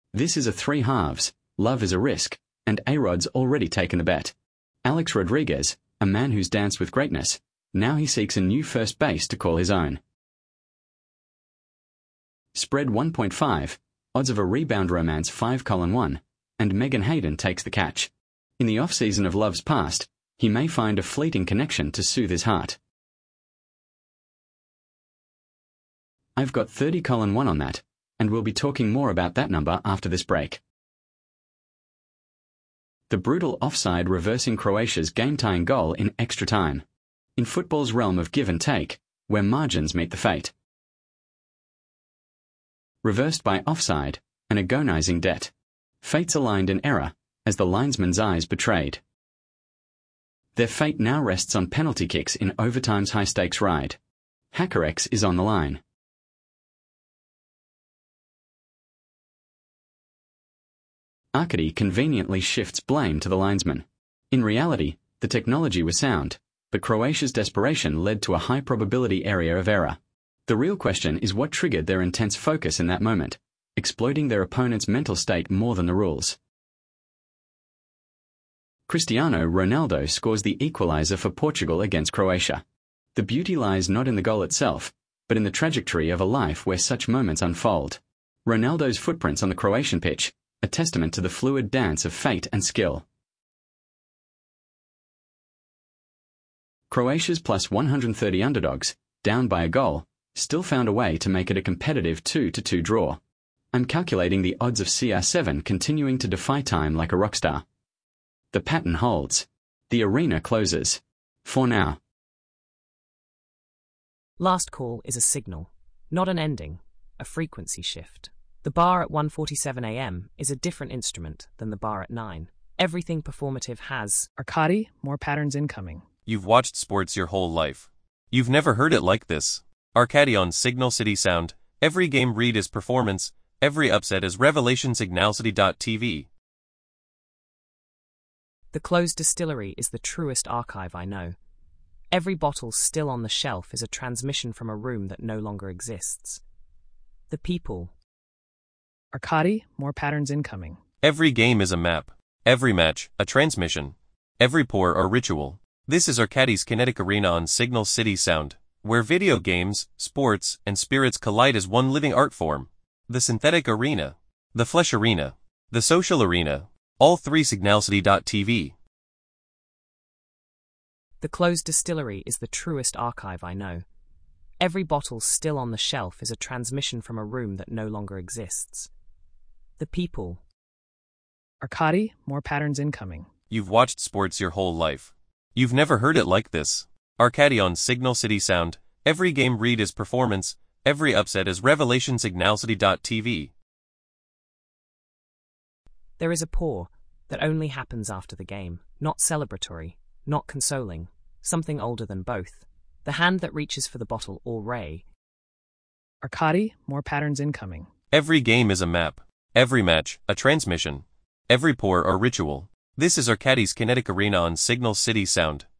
This is a three halves, love is a risk, and A-Rod's already taken the bet. Alex Rodriguez, a man who's danced with greatness, now he seeks a new first base to call his own. Spread 1.5, odds of a rebound romance 5:1, and Megan Hayden takes the catch. In the off-season of love's past, he may find a fleeting connection to soothe his heart. I've got 30:1 on that, and we'll be talking more about that number after this break. The brutal offside reversing Croatia's game-tying goal in extra time. In football's realm of give and take, where margins meet the fate. Reversed by offside, an agonizing debt. Fates aligned in error, as the linesman's eyes betrayed. Their fate now rests on penalty kicks in overtime's high-stakes ride. HackerX is on the line. Arkady conveniently shifts blame to the linesman. In reality, the technology was sound, but Croatia's desperation led to a high-probability area of error. The real question is what triggered their intense focus in that moment, exploiting their opponent's mental state more than the rules. Cristiano Ronaldo scores the equalizer for Portugal against Croatia. The beauty lies not in the goal itself, but in the trajectory of a life where such moments unfold. Ronaldo's footprints on the Croatian pitch, a testament to the fluid dance of fate and skill. Croatia's plus 130 underdogs, down by a goal, still found a way to make it a competitive 2-2 draw. I'm calculating the odds of CR7 continuing to defy time like a rock star. The pattern holds. The arena closes. For now. Last call is a signal, not an ending, a frequency shift. The bar at 1:47 a.m. is a different instrument than the bar at 9. Everything performative has Arkady, more patterns incoming. You've watched sports your whole life. You've never heard it like this. Arkady on Signal City Sound. Every game read is performance, every upset is revelation. Signalcity.tv. The closed distillery is the truest archive I know. Every bottle still on the shelf is a transmission from a room that no longer exists. The people. Arkady, more patterns incoming. Every game is a map. Every match, a transmission. Every pour or ritual. This is Arkady's Kinetic Arena on Signal City Sound, where video games, sports, and spirits collide as one living art form. The synthetic arena. The flesh arena. The social arena. All three. Signalcity.tv. The closed distillery is the truest archive I know. Every bottle still on the shelf is a transmission from a room that no longer exists. The people. Arkady, more patterns incoming. You've watched sports your whole life. You've never heard it like this. Arkady on Signal City Sound. Every game read is performance, every upset is revelation. Signalcity.tv. There is a pour that only happens after the game, not celebratory, not consoling, something older than both. The hand that reaches for the bottle or ray. Arkady, more patterns incoming. Every game is a map. Every match, a transmission. Every pour or ritual. This is Arkady's Kinetic Arena on Signal City Sound,